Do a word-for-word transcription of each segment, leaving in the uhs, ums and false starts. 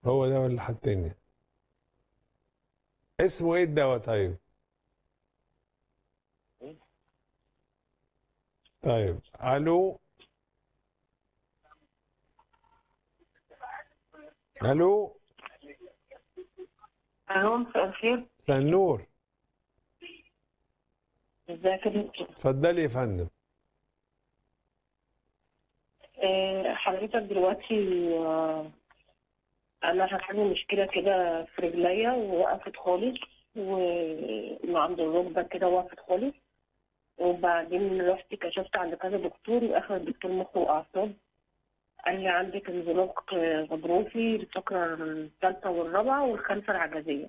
هو ده ولا حد تاني؟ اسمه ايه الدواء طيب؟ طيب الو. الو. الو، مساء الخير. سنور. ازيك يا دكتور؟ اتفضلي يا فندم. آه، حضرتك دلوقتي، آه، انا حصل لي مشكله كده في رجليا ووقفت خالص، وعند الركبه كده وقفت خالص. وبعدين رحت كشفت عند كذا دكتور، واخر دكتور مخ واعصاب قال لي عندك انزلاق آه، غضروفي الفقره الثالثه والرابعه والخامسه العجزيه،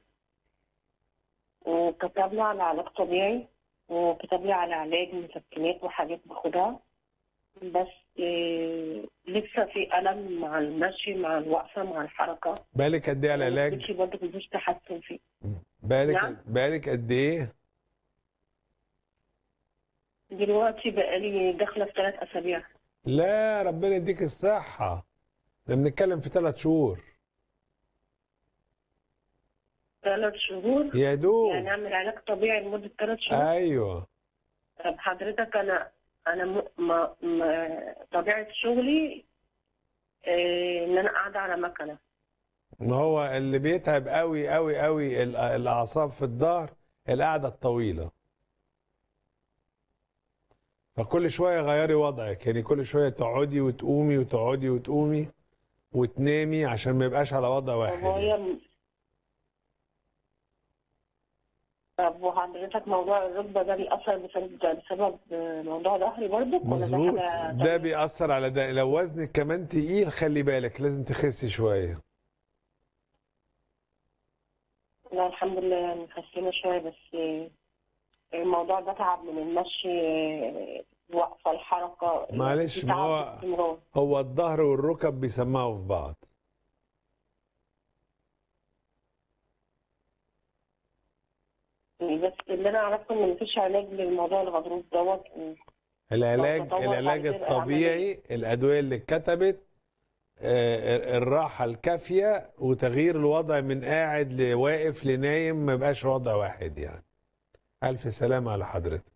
وكتب لي على علاج طبيعي، وكتب لي على علاج مسكنات وحاجات باخدها. بس إيه، لسه في ألم مع المشي مع الوقفة مع الحركة، بالك قد ايه على العلاج؟ وركبتي برضه مفيش تحسن فيه. نعم. بالك بالك قد ايه؟ دلوقتي بقالي داخلة في ثلاث أسابيع. لا ربنا يديك الصحة. ده بنتكلم في ثلاث شهور. ثلاث شهور؟ يا دوب. يعني أعمل علاج طبيعي لمدة ثلاث شهور؟ ايوه. طب حضرتك، أنا أنا م... م... م... طبيعة شغلي إيه، إن أنا قاعدة على مكنة. ما هو اللي بيتعب قوي قوي قوي ال- الاعصاب في الظهر القعدة الطويلة. فكل شوية غيري وضعك، يعني كل شوية تقعدي وتقومي وتقعدي وتقومي وتنامي عشان ما يبقاش على وضع طب واحد يعني. وهي طب وحضرتك موضوع الركبة ده بيأثر بسبب بسبب موضوع ظهري برضه، ولا ده مظبوط. حاجة ده تانية؟ بيأثر على ده. لو وزنك كمان تقيل خلي بالك، لازم تخسي شوية. لا الحمد لله، يعني مخسينة شوية، بس الموضوع ده تعب من المشي، الوقفة الحركة، يعني في معلش، ما تعب هو باستمرار. هو الظهر والركب بيسمعوا في بعض. يعني بس اللي أنا عرفته إن مفيش علاج للموضوع الغضروف دوت، ولو العلاج تطور بعد العلاج كده يبقى العملية. الطبيعي، الأدوية اللي اتكتبت، آه، الراحة الكافية وتغيير الوضع من قاعد لواقف لنايم، ما يبقاش وضع واحد يعني. ألف سلامة على حضرتك.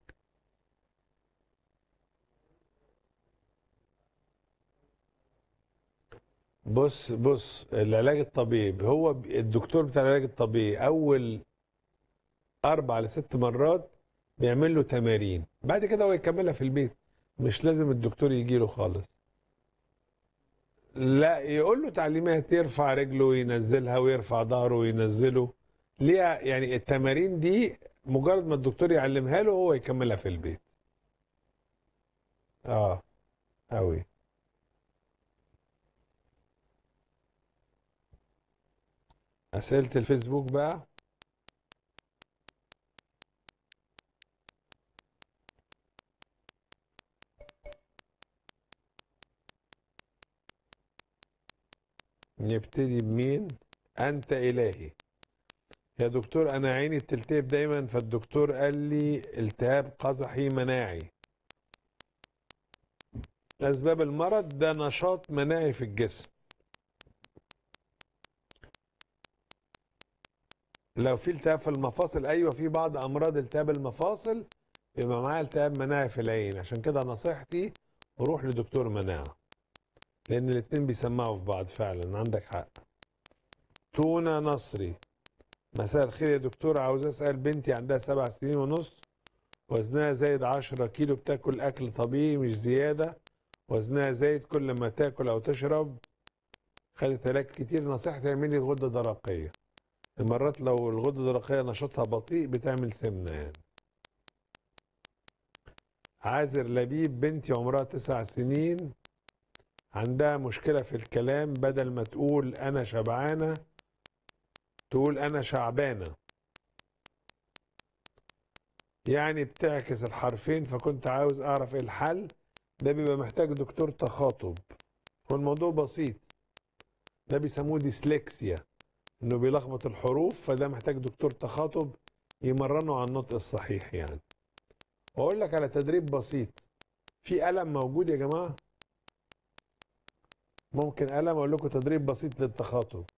بص بص العلاج الطبيعي، هو ب- الدكتور بتاع العلاج الطبيعي أول أربع لست مرات بيعمل له تمارين، بعد كده هو يكملها في البيت. مش لازم الدكتور يجي له خالص. لا، يقول له تعليمات، يرفع رجله وينزلها ويرفع ظهره وينزله. ليه؟ يعني التمارين دي مجرد ما الدكتور يعلمها له هو يكملها في البيت. اه. قوي. أسئلة الفيسبوك بقى. نبتدي بمين؟ أنت إلهي. يا دكتور أنا عيني بتلتهب دايما، فالدكتور قال لي التهاب قزحي مناعي. أسباب المرض ده نشاط مناعي في الجسم. لو في التهاب في المفاصل، أيوة في بعض أمراض التهاب المفاصل يبقى معاه التهاب مناعي في العين، عشان كده نصيحتي روح لدكتور مناعة، لأن الاتنين بيسمعوا في بعض فعلا، عندك حق. تونة نصري. مساء الخير يا دكتور، عاوز أسأل بنتي عندها سبع سنين ونص، وزنها زايد عشرة كيلو، بتاكل أكل طبيعي مش زيادة، وزنها زايد كل ما تاكل أو تشرب، خدت علاج كتير، نصيحتي اعملي غدة درقية. مرات لو الغدة الدرقية نشاطها بطيء بتعمل سمنة يعني. عازر لبيب، بنتي عمرها تسع سنين، عندها مشكلة في الكلام، بدل ما تقول أنا شبعانة تقول أنا شعبانة، يعني بتعكس الحرفين، فكنت عاوز أعرف إيه الحل. ده بيبقى محتاج دكتور تخاطب، والموضوع بسيط. ده بيسموه ديسلكسيا، إنه بيلخبط الحروف، فده محتاج دكتور تخاطب يمرنه على النطق الصحيح يعني. وأقول لك على تدريب بسيط. في قلم موجود يا جماعة؟ ممكن قلم أقول لكم تدريب بسيط للتخاطب.